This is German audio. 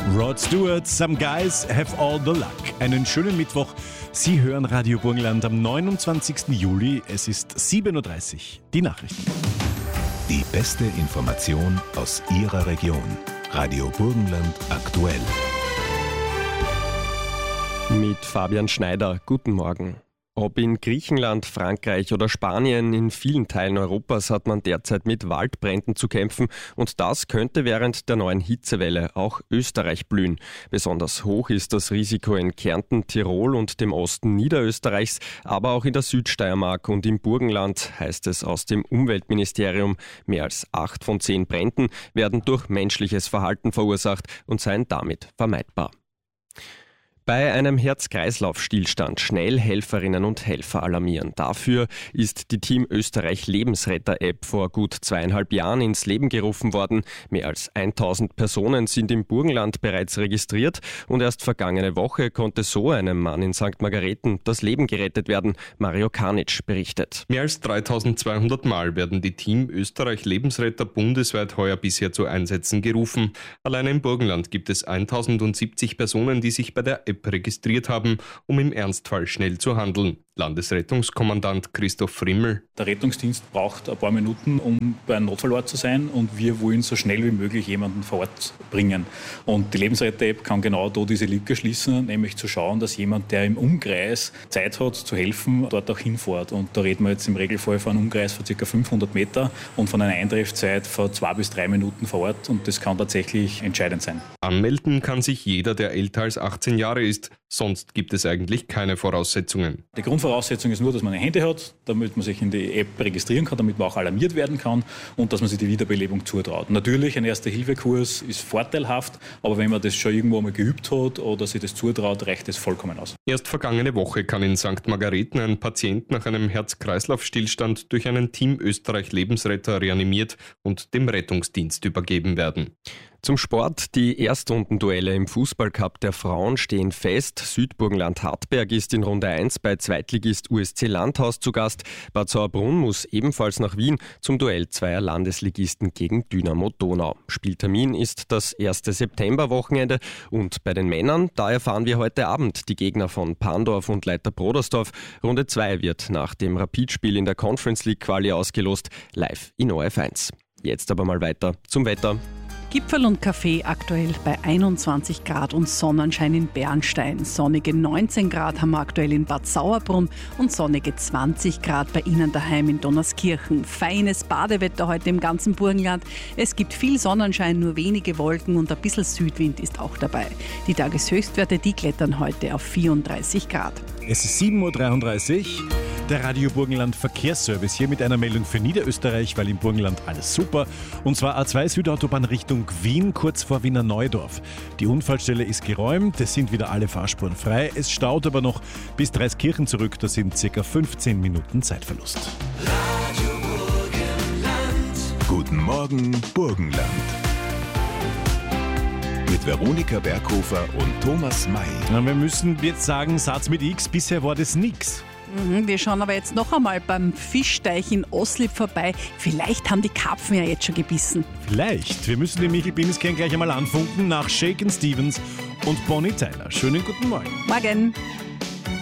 Rod Stewart, Some Guys Have All the Luck. Einen schönen Mittwoch. Sie hören Radio Burgenland am 29. Juli. Es ist 7.30 Uhr. Die Nachrichten. Die beste Information aus Ihrer Region. Radio Burgenland aktuell. Mit Fabian Schneider. Guten Morgen. Ob in Griechenland, Frankreich oder Spanien, in vielen Teilen Europas hat man derzeit mit Waldbränden zu kämpfen und das könnte während der neuen Hitzewelle auch Österreich blühen. Besonders hoch ist das Risiko in Kärnten, Tirol und dem Osten Niederösterreichs, aber auch in der Südsteiermark und im Burgenland, heißt es aus dem Umweltministerium. Mehr als 8 von 10 Bränden werden durch menschliches Verhalten verursacht und seien damit vermeidbar. Bei einem Herz-Kreislauf-Stillstand schnell Helferinnen und Helfer alarmieren. Dafür ist die Team Österreich Lebensretter-App vor gut 2,5 Jahren ins Leben gerufen worden. Mehr als 1000 Personen sind im Burgenland bereits registriert und erst vergangene Woche konnte so einem Mann in St. Margareten das Leben gerettet werden. Mario Kanic berichtet. Mehr als 3200 Mal werden die Team Österreich Lebensretter bundesweit heuer bisher zu Einsätzen gerufen. Allein im Burgenland gibt es 1070 Personen, die sich bei der App registriert haben, um im Ernstfall schnell zu handeln. Landesrettungskommandant Christoph Frimmel. Der Rettungsdienst braucht ein paar Minuten, um bei einem Notfallort zu sein und wir wollen so schnell wie möglich jemanden vor Ort bringen. Und die Lebensretter-App kann genau da diese Lücke schließen, nämlich zu schauen, dass jemand, der im Umkreis Zeit hat zu helfen, dort auch hinfährt. Und da reden wir jetzt im Regelfall von einem Umkreis von ca. 500 Meter und von einer Eintreffzeit von 2 bis 3 Minuten vor Ort und das kann tatsächlich entscheidend sein. Anmelden kann sich jeder, der älter als 18 Jahre ist. Sonst gibt es eigentlich keine Voraussetzungen. Die Grundvoraussetzung ist nur, dass man ein Handy hat, damit man sich in die App registrieren kann, damit man auch alarmiert werden kann und dass man sich die Wiederbelebung zutraut. Natürlich, ein Erste-Hilfe-Kurs ist vorteilhaft, aber wenn man das schon irgendwo einmal geübt hat oder sich das zutraut, reicht es vollkommen aus. Erst vergangene Woche kann in St. Margareten ein Patient nach einem Herz-Kreislauf-Stillstand durch einen Team Österreich Lebensretter reanimiert und dem Rettungsdienst übergeben werden. Zum Sport. Die Erstrundenduelle im Fußballcup der Frauen stehen fest. Südburgenland-Hartberg ist in Runde 1 bei Zweitligist USC Landhaus zu Gast. Bad Sauerbrunn muss ebenfalls nach Wien zum Duell zweier Landesligisten gegen Dynamo Donau. Spieltermin ist das 1. Septemberwochenende. Und bei den Männern, da erfahren wir heute Abend die Gegner von Pandorf und Leiter Brodersdorf. Runde 2 wird nach dem Rapidspiel in der Conference League Quali ausgelost, live in ORF1. Jetzt aber mal weiter zum Wetter. Gipfel und Kaffee aktuell bei 21 Grad und Sonnenschein in Bernstein. Sonnige 19 Grad haben wir aktuell in Bad Sauerbrunn und sonnige 20 Grad bei Ihnen daheim in Donauskirchen. Feines Badewetter heute im ganzen Burgenland. Es gibt viel Sonnenschein, nur wenige Wolken und ein bisschen Südwind ist auch dabei. Die Tageshöchstwerte, die klettern heute auf 34 Grad. Es ist 7.33 Uhr. Der Radio Burgenland Verkehrsservice hier mit einer Meldung für Niederösterreich, weil im Burgenland alles super. Und zwar A2 Südautobahn Richtung Wien, kurz vor Wiener Neudorf. Die Unfallstelle ist geräumt, es sind wieder alle Fahrspuren frei. Es staut aber noch bis Dreiskirchen zurück, da sind ca. 15 Minuten Zeitverlust. Radio Burgenland. Guten Morgen Burgenland. Mit Veronika Berghofer und Thomas May. Na, wir müssen jetzt sagen, Satz mit X, bisher war das nix. Wir schauen aber jetzt noch einmal beim Fischteich in Oslip vorbei. Vielleicht haben die Karpfen ja jetzt schon gebissen. Vielleicht. Wir müssen den Michael Binneskern gleich einmal anfunken nach Shakin' Stevens und Bonnie Tyler. Schönen guten Morgen. Morgen.